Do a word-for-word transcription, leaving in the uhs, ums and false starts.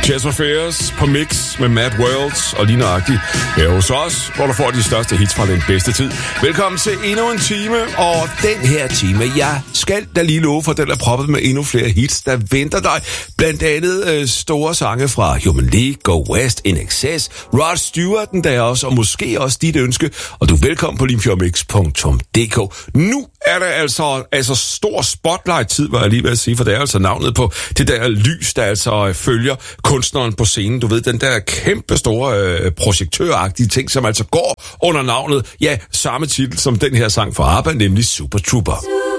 Jazz Affairs på mix med Mad Worlds og lige nøjagtigt her hos os, hvor du får de største hits fra den bedste tid. Velkommen til endnu en time, og den her time, jeg skal da lige love for, den er proppet med endnu flere hits, der venter dig. Blandt andet øh, store sange fra Human League, Go West, In Excess, Rod Stewart den der også, og måske også dit ønske, og du er velkommen på limfjordmix punktum d k. Nu er der altså, altså stor spotlight-tid, var jeg lige ved at sige, for det er altså navnet på det der lys, der altså følger kunstneren på scenen. Du ved, den der kæmpe store øh, projektøragtige ting, som altså går under navnet, ja, samme titel som den her sang fra ABBA, nemlig Super Trooper.